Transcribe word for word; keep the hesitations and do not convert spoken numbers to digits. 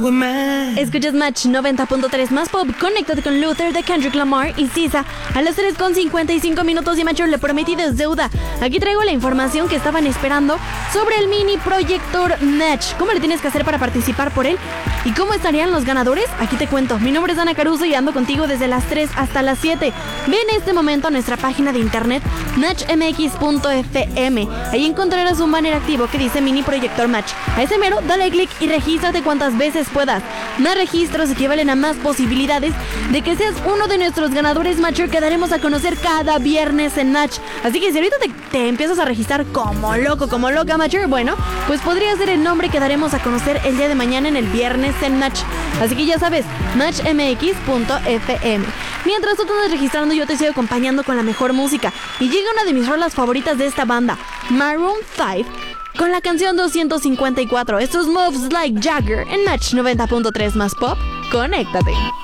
Escuchas Match noventa punto tres más pop. Conéctate con Luther de Kendrick Lamar y Sisa a las tres con cincuenta y cinco minutos. Y Match, le prometí es deuda. Aquí traigo la información que estaban esperando sobre el mini proyector Match. ¿Cómo le tienes que hacer para participar por él? ¿Y cómo estarían los ganadores? Aquí te cuento. Mi nombre es Ana Caruso y ando contigo desde las tres hasta las siete. Ve en este momento a nuestra página de internet match m x punto f m. Ahí encontrarás un banner activo que dice mini proyector Match. A ese mero, dale clic y regístrate cuantas veces puedas. Más registros equivalen a más posibilidades de que seas uno de nuestros ganadores Matcher que daremos a conocer cada viernes en Match. Así que si ahorita te, te empiezas a registrar como loco, como loca Matcher, bueno, pues podría ser el nombre que daremos a conocer el día de mañana en el viernes en Match. Así que ya sabes, match m x punto f m. Mientras tú te andas registrando, yo te sigo acompañando con la mejor música. Y llega una de mis rolas favoritas de esta banda, Maroon cinco, con la canción doscientos cincuenta y cuatro. Estos Moves Like Jagger en Match noventa punto tres más pop. Conéctate.